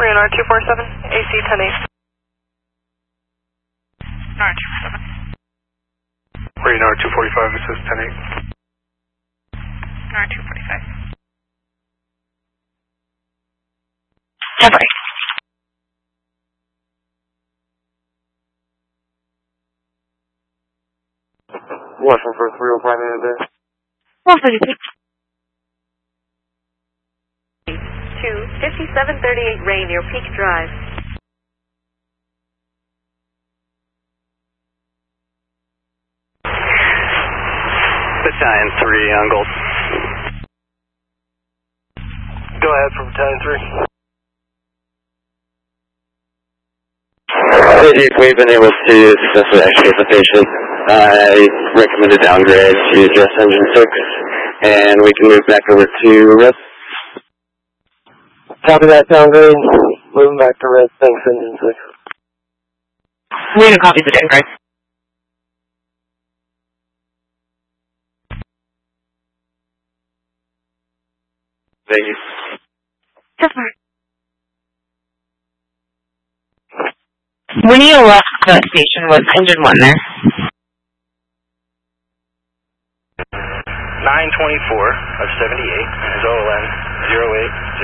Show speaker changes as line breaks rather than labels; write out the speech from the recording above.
Leonard 247, AC 10-8.
Leonard 247.
Leonard 245, this is 10-8.
Leonard 245.
Temporary.
Washington for 305 minutes there.
136.
To 5738 Ray near Peak Drive.
Battalion 3 on Gold.
Go ahead for Battalion 3.
We've been able to successfully extricate the patient. I recommend a downgrade to Dress Engine 6, and we can move back over to Red.
Copy that, downgrade. Moving back to Red, thanks, Engine 6.
We're going to copy the downgrade.
Thank you.
Temporary. When you left the station, was engine 1 there?
924 of 78 is OLN 08.